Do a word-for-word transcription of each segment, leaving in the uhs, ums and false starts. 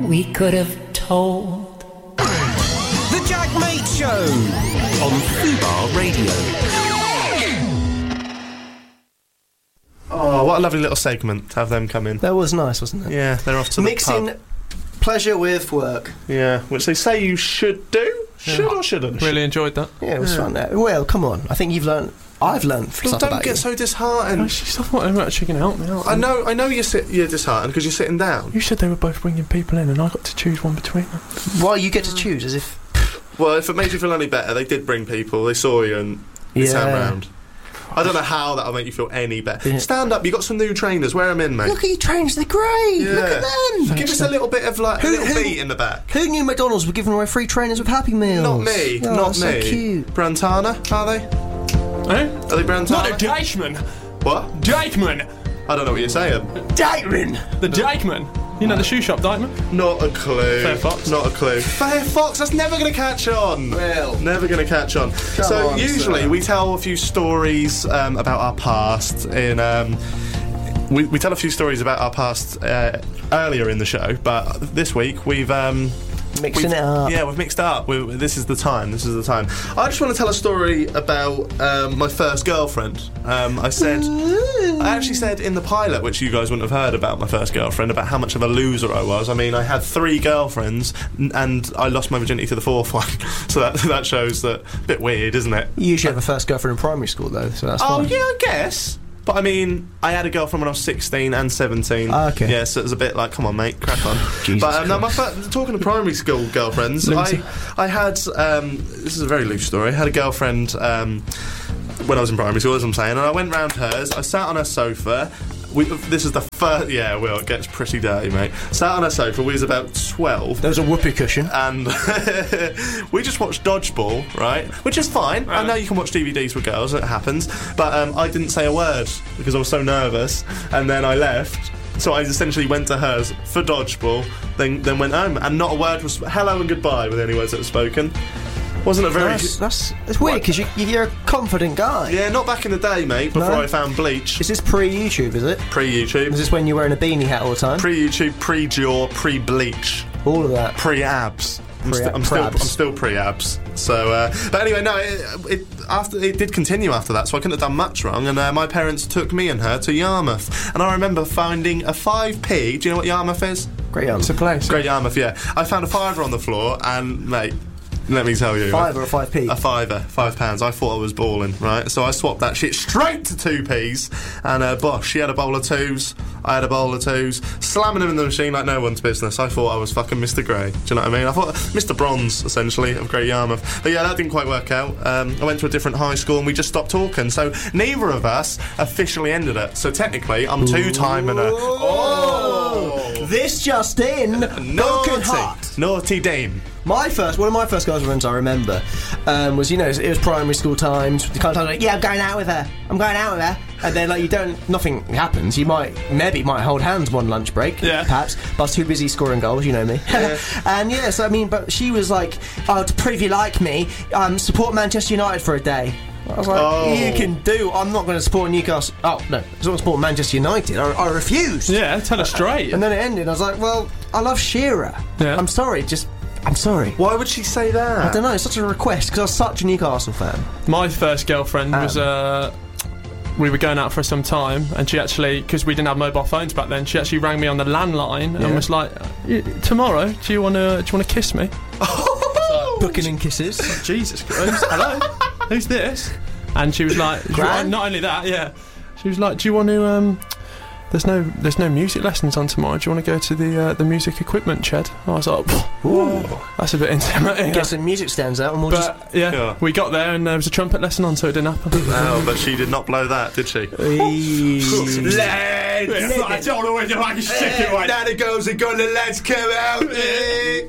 we could have told. The Jack Mate Show on Fubar Radio. Oh, what a lovely little segment to have them come in. That was nice, wasn't it? Yeah, they're off to Mixing the pub. pleasure with work. Yeah, which they say you should do. Should yeah. or shouldn't? Really enjoyed that. Yeah, it was yeah. fun. Well, come on. I think you've learned. I've learned Well, stuff don't about get you. so disheartened. No, stop wanting about chicken help me out. I know, I know you're sit, you're disheartened because you're sitting down. You said they were both bringing people in, and I got to choose one between them. Well, you get to choose, as if. Well, if it made you feel any better, they did bring people. They saw you and they Yeah. turned round. I don't know how that'll make you feel any better. Yeah. Stand up. You got some new trainers. Wear them in, mate. Look at your trains, they're great. Yeah. Look at them. Give us a little bit of like Who- a little who- beat in the back. Who knew McDonald's were giving away free trainers with Happy Meals? Not me. Oh, not so me. cute. Brantana, are they? Eh? Are they Brantana? Not a Dykeman. What? Dykeman. I don't know what you're saying. Dykeman. The Dykeman. You know the shoe shop Dykeman? Not a clue. Fair Fox. Not a clue. Fair Fox, that's never going to catch on. Well. Never going to catch on. so on, usually sir. we tell a few stories um, about our past in... Um, we, we tell a few stories about our past uh, earlier in the show, but this week we've... Um, Mixing we've- it up. Yeah, we've mixed it up. We, this is the time. This is the time. I just want to tell a story about um, my first girlfriend. Um, I said... I actually said in the pilot, which you guys wouldn't have heard about my first girlfriend, about how much of a loser I was. I mean, I had three girlfriends, n- and I lost my virginity to the fourth one. So that that shows that... A bit weird, isn't it? You usually have a first girlfriend in primary school, though, so that's Oh, fine. yeah, I guess. But I mean, I had a girlfriend when I was sixteen and seventeen. Ah, okay. Yeah, so it was a bit like, come on, mate, crack on. Jesus but um, no, my Christ. fir- talking to primary school girlfriends, I, I had, um, this is a very loose story, I had a girlfriend um, when I was in primary school, as I'm saying, and I went round hers, I sat on her sofa. We, this is the first... Yeah, well, it gets pretty dirty, mate. Sat on her sofa, we was about twelve. There was a whoopee cushion. And we just watched Dodgeball, right? Which is fine. I know you can watch D V Ds with girls, it happens. But um, I didn't say a word because I was so nervous. And then I left. So I essentially went to hers for Dodgeball, then then went home. And not a word was... Hello and goodbye were the only words that were spoken. Wasn't a very... That's, that's it's weird because you, you're a confident guy. Yeah, not back in the day, mate, before No? I found Bleach. Is this pre-YouTube, is it? Pre-YouTube. Is this when you're wearing a beanie hat all the time? Pre-YouTube, pre-Dior, pre-Bleach. All of that. Pre-abs. I'm, Pre- sti- I'm still, I'm pre-abs. still pre-abs. So, uh, but anyway, no, it, it after it did continue after that, so I couldn't have done much wrong. And uh, my parents took me and her to Yarmouth, and I remember finding a five p. Do you know what Yarmouth is? Great It's a answer. place. Great Yarmouth, yeah. I found a fiver on the floor, and mate. Let me tell you. Five or a five p? A fiver, five pounds. I thought I was balling, right? So I swapped that shit straight to two p's, and uh, bosh, she had a bowl of twos, I had a bowl of twos, slamming them in the machine like no one's business. I thought I was fucking Mister Grey. Do you know what I mean? I thought Mister Bronze, essentially, of Great Yarmouth. But yeah, that didn't quite work out. Um, I went to a different high school, and we just stopped talking. So neither of us officially ended it. So technically, I'm two-timing her. Oh! This just in. Broken Naughty, heart. naughty Dame. My first, one of my first girlfriends I remember um, was, you know, it was primary school times. The kind of time like, yeah, I'm going out with her. I'm going out with her. And then, like, you don't, nothing happens. You might, maybe might hold hands one lunch break, Yeah. perhaps. But I was too busy scoring goals, you know me. Yeah. And yeah, so I mean, but she was like, oh, to prove you like me, um, support Manchester United for a day. I was like, Oh. you can do. I'm not going to support Newcastle. Oh no, I don't want to support Manchester United. I, I refused. Yeah, tell her straight. And then it ended. I was like, well, I love Shearer. Yeah. I'm sorry, just. I'm sorry. Why would she say that? I don't know, it's such a request because I was such a Newcastle fan. My first girlfriend Um. was uh, we were going out for some time, and she actually, because we didn't have mobile phones back then, she actually rang me on the landline Yeah. and was like, "Y- "Tomorrow, do you want to do you want to kiss me?" Booking and kisses. Jesus Christ! Hello, who's this? And she was like, Gran? "Not only that, yeah." She was like, "Do you want to um?" There's no, there's no music lessons on tomorrow. Do you want to go to the uh, the music equipment shed? I was like, Ooh. that's a bit intimidating. Get some music stands out and we'll just. But yeah, Yeah. we got there and there was a trumpet lesson on, so it didn't happen. No, but she did not blow that, did she? Lads! I don't know where you like your shit it right. Now the girls are gonna let's come out. Did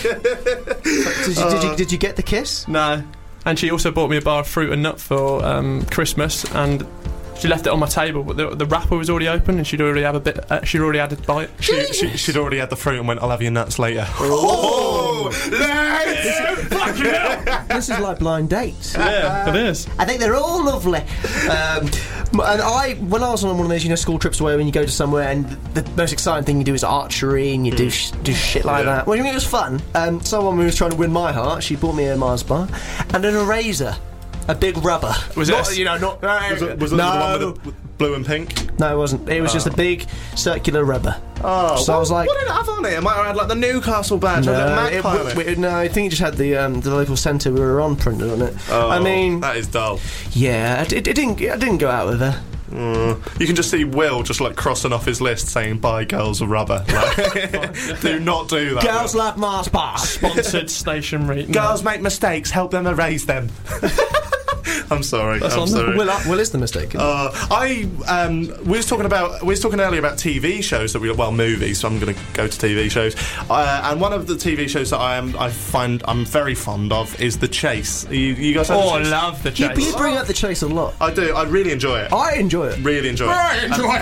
you, did, you, did you get the kiss? No. And she also bought me a bar of fruit and nut for um, Christmas, and she left it on my table, but the, the wrapper was already open, and she'd already have a bit. Uh, she'd already had a bite. She, she, she'd already had the fruit and went, I'll have your nuts later. Oh, fucking hell! This is like blind dates. Yeah, it is. I think they're all lovely. Um, And I, when I was on one of those, you know, school trips away when you go to somewhere and the most exciting thing you do is archery and you do sh- do shit like Yeah. that. Well, I mean, it was fun. Um, someone who was trying to win my heart, she bought me a Mars bar and an eraser, a big rubber. Was not, it? You know, not. Was it, was it no, the one with the with blue and pink? no, it wasn't. It was just a big circular rubber. Oh, so I was like, what did it have on it? It might have had like the Newcastle badge or the no, magpie it, on w- it. w- no, I think it just had the um, the local centre we were on printed on it. Oh, I mean, that is dull. yeah, it, it didn't. I didn't go out with her. Mm. You can just see Will just like crossing off his list saying "Buy girls a rubber." Like, do not do that. Girls Will. love Mars bars. Sponsored stationery. No. Girls make mistakes. Help them erase them. I'm sorry. That's I'm on sorry. Will, Will is the mistake. Uh, I um, we was talking about we was talking earlier about T V shows that we well movies. So I'm going to go to T V shows, uh, and one of the T V shows that I am I find I'm very fond of is The Chase. You, you guys have Oh, The I Chase? love the you, chase. you bring up the chase a lot. I do. I really enjoy it. I enjoy it. Really enjoy it. I enjoy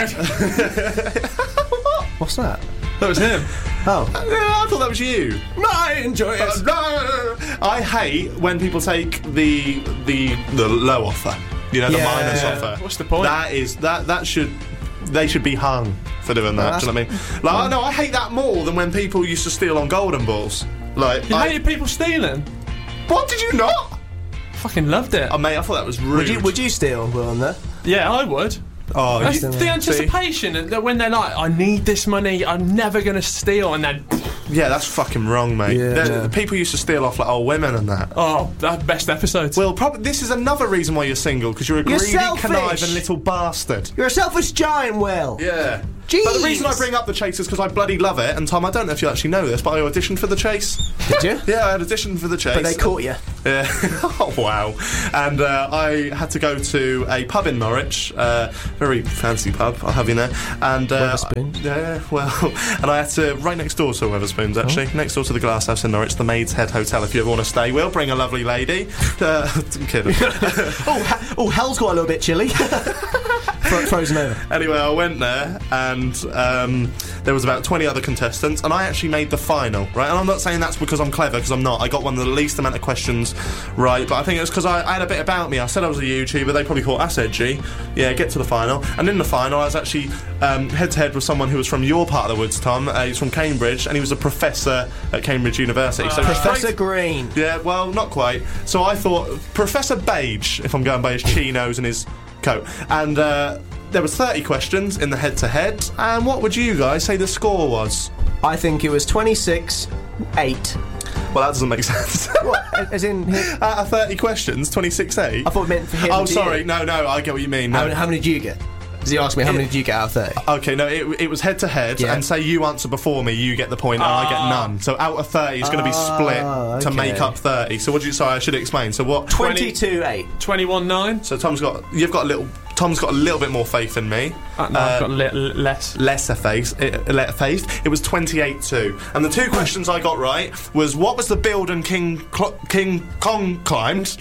it. What's that? That was him. Oh, Yeah, I thought that was you. I enjoy Uh, no, I hate when people take the the the low offer. You know, the Yeah. minus offer. What's the point? That is that that should they should be hung for doing that. Do you know what I mean? Like, no, I hate that more than when people used to steal on golden balls. Like, You I, hated people stealing. what did you not? Fucking loved it. Oh, mate, I thought that was rude. would you would you steal Will on that? Yeah, I would. Oh, That's you, the anticipation that when they're like, I need this money, I'm never going to steal, and then, yeah, that's fucking wrong, mate. Yeah. The- Yeah. the people used to steal off like old women and that. oh, that best episode. Well, probably this is another reason why you're single because you're a You're greedy, selfish. conniving little bastard. You're a selfish giant, Will. Yeah. But the reason I Jeez. bring up The Chase is because I bloody love it. And Tom, I don't know if you actually know this, but I auditioned for The Chase. Did you? Yeah, I had auditioned for The Chase. But they caught you. Yeah. Oh, wow. And uh, I had to go to a pub in Norwich, uh, very fancy pub, I'll have you know. And uh, Wetherspoons? Yeah, well, and I had to right next door to Wetherspoons actually, Oh. next door to the Glass House in Norwich, the Maid's Head Hotel. If you ever want to stay, we'll bring a lovely lady. Uh, I'm kidding. Oh, ha- oh, hell's got a little bit chilly. Fro- frozen over. Anyway, I went there, and um, there was about twenty other contestants, and I actually made the final, right? And I'm not saying that's because I'm clever, because I'm not. I got one of the least amount of questions right, but I think it was because I, I had a bit about me. I said I was a YouTuber. They probably thought, that's edgy. Yeah, get to the final. And in the final, I was actually um, head-to-head with someone who was from your part of the woods, Tom. Uh, he's from Cambridge, and he was a professor at Cambridge University. So Professor straight- Green. Yeah, well, not quite. So I thought Professor Beige, if I'm going by his chinos and his coat, and uh, there was thirty questions in the head-to-head. And what would you guys say the score was? I think it was twenty-six eight. Well, that doesn't make sense. What? As in, him? Out of thirty questions, twenty-six eight. I thought it meant for him. Oh, to sorry. you. No, no, I get what you mean. How, No. how many did you get? Does he ask me how many did you get out of thirty? Okay, no, it, it was head to head, Yeah. and say you answer before me, you get the point, and I get none. So out of thirty, it's going to be split Ah, to okay. make up thirty. So what do you? Sorry, I should explain. So what? Twenty-two eight. twenty-one nine. So Tom's got. You've got a little. Tom's got a little bit more faith in me. Uh, no, Uh, I've got a little less. lesser faith, uh, le- faith. It was twenty-eight two, and the two questions I got right was what was the building King Cl- King Kong climbed?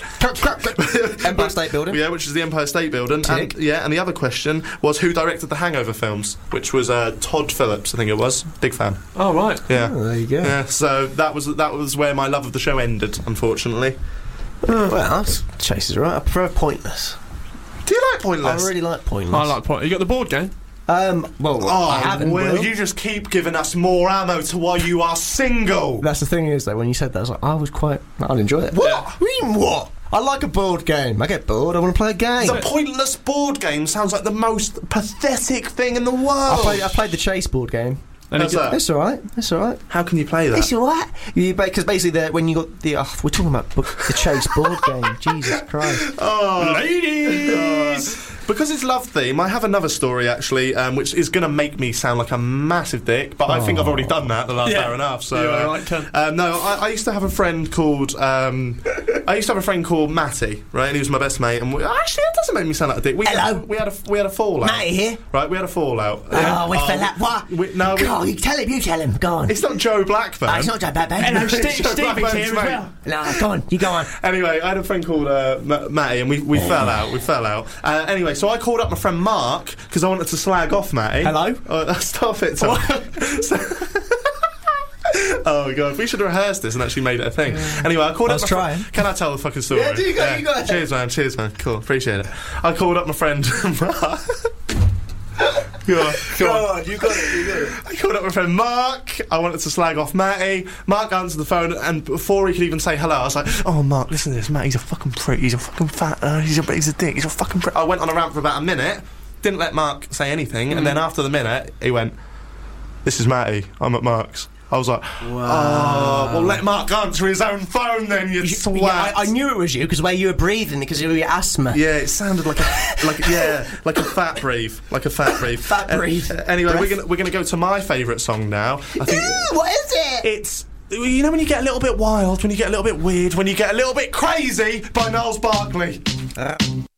Empire State Building. Yeah, which is the Empire State Building. And, Tick. yeah, and the other question was who directed the Hangover films, which was uh, Todd Phillips, I think it was. Big fan. Oh, right. Yeah. Oh, there you go. Yeah, so that was that was where my love of the show ended, unfortunately. Well, that's, Chase is right. I prefer Pointless. Do you like Pointless? I really like Pointless. I like point. You got the board game? Um, well, Oh, I haven't. Will, Will. you just keep giving us more ammo to why you are single. That's the thing is though, when you said that, I was like, I was quite. I'd enjoy it. What? Yeah. What? do you mean what? I like a board game. I get bored. I want to play a game. The Pointless board game sounds like the most pathetic thing in the world. I played. I played the Chase board game. And How's it- that? It's all right. It's all right. How can you play that? It's all right. Because basically, the, when you got the, oh, we're talking about book, the Chase board game. Jesus Christ. Oh, Ladies! because it's love theme, I have another story actually, um, which is going to make me sound like a massive dick, but I think I've already done that the last Yeah. hour and a half. So, You're uh, a right cunt. um, no, I, I used to have a friend called, um, I used to have a friend called Matty, right? And he was my best mate. And we, actually, that doesn't make me sound like a dick. We Hello. Had, we had a we had a fallout. Matty here. Right, we had a fallout. Oh, we Oh, fell out. What? we- no, we- Go on, you tell him. You tell him. Go on. It's not Joe Blackburn. Oh, it's not Joe Blackburn. Hello, Steve- Steve, Joe Stevie's Blackburn's here as mate. well. No, go on. You go on. Anyway, I had a friend called uh, M- Matty, and we, we fell out. We fell out. Uh, anyway, so I called up my friend Mark because I wanted to slag off Matty. Hello? Uh, stop it, Tom. So- oh my god, we should have rehearsed this and actually made it a thing. Anyway, I called I up was my fr- trying. Can I tell the fucking story? Yeah, do you go, you go ahead. Cheers, man. Cheers, man. Cool. Appreciate it. I called up my friend. Go on, go on. you got it, you got it. I called up my friend Mark. I wanted to slag off Matty. Mark answered the phone, and before he could even say hello, I was like, "Oh, Mark, listen to this. Matty's a fucking prick. He's a fucking fat. Uh, he's a he's a dick. He's a fucking prick." I went on a rant for about a minute. Didn't let Mark say anything, mm. and then after the minute, he went, "This is Matty. I'm at Mark's." I was like, wow. "Oh, well, let Mark answer his own phone then, you swat." Yeah, I, I knew it was you because the way you were breathing, because of your asthma. Yeah, it sounded like a, like yeah, like a fat breathe, like a fat breathe. Fat breathe. Uh, anyway, Breath. we're gonna we're gonna go to my favourite song now. I think What is it? it's. You know when you get a little bit wild, when you get a little bit weird, when you get a little bit crazy, by Niles Barkley. Uh.